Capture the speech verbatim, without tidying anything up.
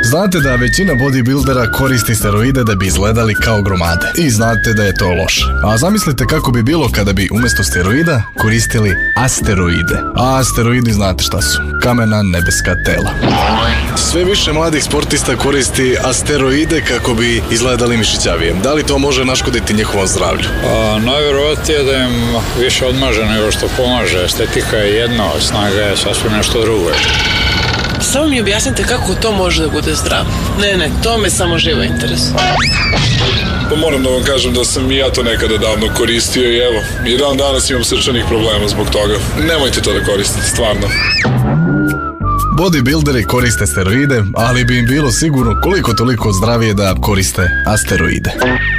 Znate da većina bodybuildera koristi steroide da bi izgledali kao gromade. I znate da je to loše. A zamislite kako bi bilo kada bi umjesto steroida koristili asteroide. A asteroidi znate šta su. Kamena nebeska tela. Sve više mladih sportista koristi asteroide kako bi izgledali mišićavije. Da li to može naškoditi njihovom zdravlju? A, najvjerovatnije da im više odmaže nego što pomaže. Estetika je jedno, snaga je sasvim nešto drugo. Samo mi objasnite kako to može da bude zdravo. Ne, ne, to me samo živo interesuje. Pa moram da vam kažem da sam i ja to nekada davno koristio i evo, i dan danas imam srčanih problema zbog toga. Nemojte to da koristite, stvarno. Bodybuilderi koriste steroide, ali bi im bilo sigurno koliko toliko zdravije da koriste asteroide.